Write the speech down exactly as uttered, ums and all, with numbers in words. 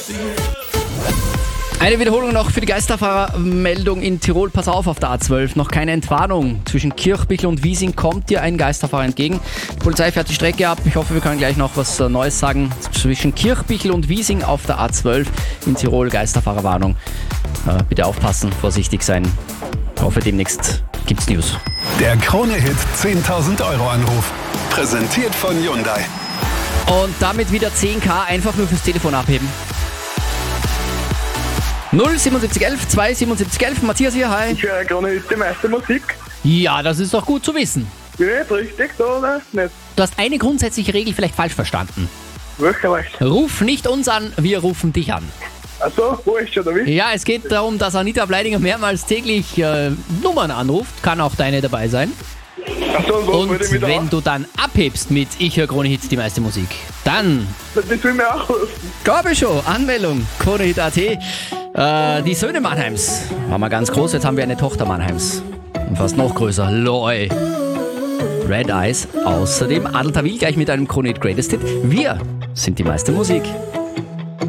Eine Wiederholung noch für die Geisterfahrermeldung in Tirol. Pass auf auf der A zwölf. Noch keine Entwarnung. Zwischen Kirchbichl und Wiesing kommt dir ein Geisterfahrer entgegen. Die Polizei fährt die Strecke ab. Ich hoffe, wir können gleich noch was Neues sagen. Zwischen Kirchbichl und Wiesing auf der A zwölf in Tirol Geisterfahrerwarnung. Äh, bitte aufpassen, vorsichtig sein. Ich hoffe, demnächst gibt's News. Der Krone-Hit zehntausend Euro Anruf. Präsentiert von Hyundai. Und damit wieder zehn K einfach nur fürs Telefon abheben. null siebenundsiebzig elf zwei siebenundsiebzig elf. Matthias hier, hi. Ich höre gerade nicht die meiste Musik. Ja, das ist doch gut zu wissen. Bin ich nicht richtig da oder nicht? Du hast eine grundsätzliche Regel vielleicht falsch verstanden. Wirklich? Ruf nicht uns an, wir rufen dich an. Achso, wo ist schon, oder wie? Ja, es geht darum, dass Anita Bleidinger mehrmals täglich äh, Nummern anruft. Kann auch deine dabei sein. Achso, und wo würde ich Und wieder wenn du dann abhebst mit Ich höre Krone Hits, die meiste Musik, dann... Das will mir auch rufen. Gabe-Show, Anmeldung, Krone Hit Punkt at. Äh, die Söhne Mannheims waren wir ganz groß, jetzt haben wir eine Tochter Mannheims. Und fast noch größer, Loi. Red Eyes, außerdem Adel Tawil gleich mit einem Krone Hit Greatest Hit. Wir sind die meiste Musik.